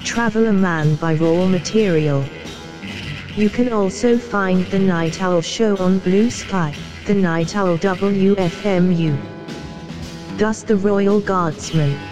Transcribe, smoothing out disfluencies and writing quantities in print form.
Traveler Man by Raw Material. You can also find The Night Owl Show on Blue Sky, The Night Owl WFMU. Gus the Royal Guardsman.